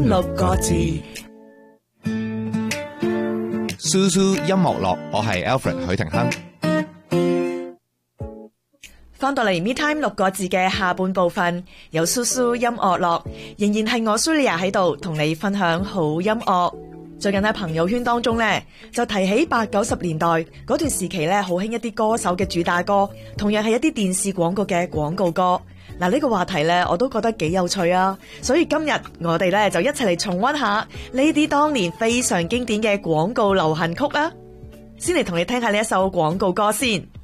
六個字。 蘇蘇音樂樂，我係 Alfred 許廷鏗。 翻到嚟 Me Time 六個字嘅下半部分，有蘇蘇音樂樂，仍然係我 Sulia 喺度同你分享好音樂。最近喺朋友圈當中咧，就提起80-90年代嗰段時期咧，好興一啲歌手嘅主打歌，同樣係一啲電視廣告嘅廣告歌。嗱，呢個話題咧，我都覺得幾有趣啊！所以今日我哋咧就一齊嚟重溫下呢啲當年非常經典嘅廣告流行曲啊！先嚟同你聽下呢一首廣告歌先。